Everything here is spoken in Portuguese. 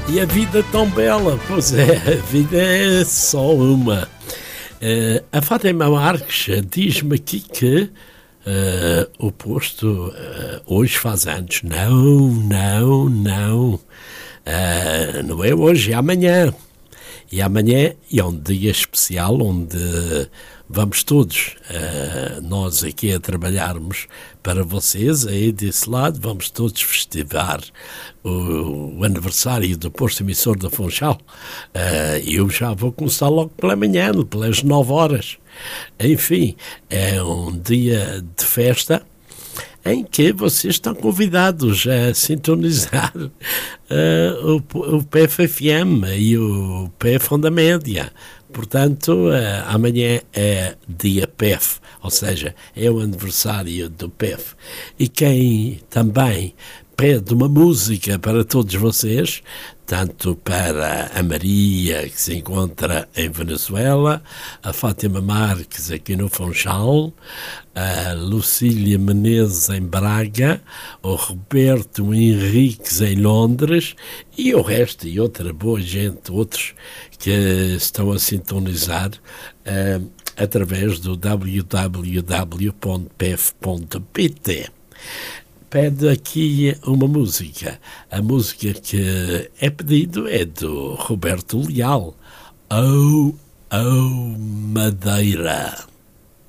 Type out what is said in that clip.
E a vida tão bela, pois é, a vida é só uma. A Fátima Marques diz-me aqui que o posto hoje faz anos. Não. Não é hoje, é amanhã. E amanhã é um dia especial onde vamos todos, nós aqui a trabalharmos para vocês, aí desse lado, vamos todos festivar o aniversário do posto emissor da Funchal. Eu já vou começar logo pela manhã, pelas 9 horas. Enfim, é um dia de festa em que vocês estão convidados a sintonizar o PFFM e o PF Onda Média. Portanto, amanhã é dia PEF, ou seja, é o aniversário do PEF. E quem também pede uma música para todos vocês, tanto para a Maria, que se encontra em Venezuela, a Fátima Marques aqui no Funchal, a Lucília Menezes em Braga, o Roberto Henriques em Londres e o resto e outra boa gente, outros que estão a sintonizar através do www.pef.pt. Pede aqui uma música. A música que é pedido é do Roberto Leal. Oh, Madeira.